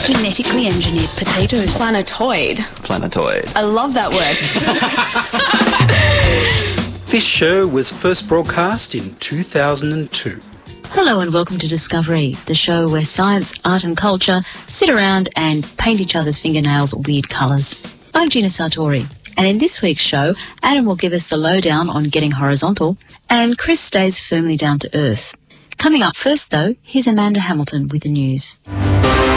Genetically engineered potatoes. Planetoid. Planetoid. I love that word. This show was first broadcast in 2002. Hello and welcome to Discovery, the show where science, art and culture sit around and paint each other's fingernails weird colours. I'm Gina Sartori, and in this week's show, Adam will give us the lowdown on getting horizontal, and Chris stays firmly down to earth. Coming up first, though, here's Amanda Hamilton with the news.